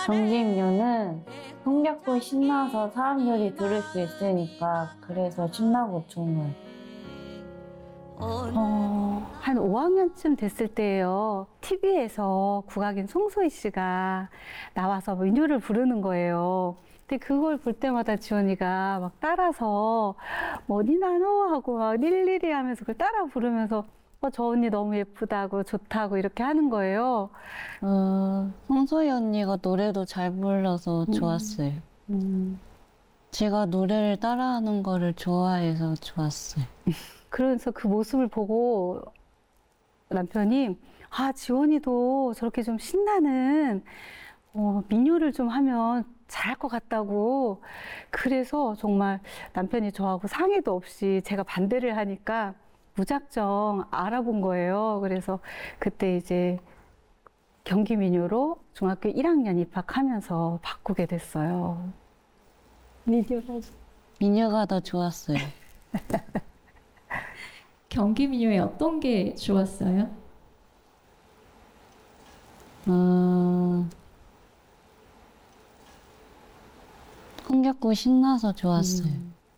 경기민요는 흥겹고 신나서 사람들이 들을 수 있으니까 그래서 신나고 좋은 거예요. 한 5학년쯤 됐을 때예요. TV에서 국악인 송소희 씨가 나와서 민요를 부르는 거예요. 근데 그걸 볼 때마다 지원이가 막 따라서 뭐 니나노 하고 막 릴리리 하면서 그걸 따라 부르면서 저 언니 너무 예쁘다고 좋다고 이렇게 하는 거예요. 홍소희 언니가 노래도 잘 불러서 좋았어요. 제가 노래를 따라하는 거를 좋아해서 좋았어요. 그래서 그 모습을 보고 남편이 지원이도 저렇게 좀 신나는 민요를 좀 하면 잘할 것 같다고. 그래서 정말 남편이 저하고 상의도 없이 제가 반대를 하니까 무작정 알아본 거예요. 그래서 그때 이제 경기민요로 중학교 1학년 입학하면서 바꾸게 됐어요. 민요가 더 좋았어요. 경기민요에 어떤 게 좋았어요? 흥겹고 신나서 좋았어요.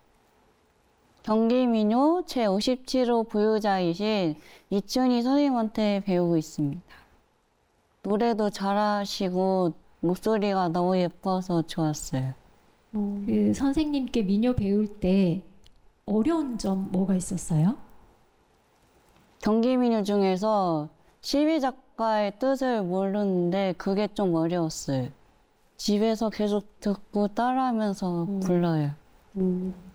경기민요 제57호 보유자이신 이춘희 선생님한테 배우고 있습니다. 노래도 잘하시고 목소리가 너무 예뻐서 좋았어요. 그 선생님께 민요 배울 때 어려운 점 뭐가 있었어요? 경기민요 중에서 시비 작가의 뜻을 모르는데 그게 좀 어려웠어요. 집에서 계속 듣고 따라하면서 불러요.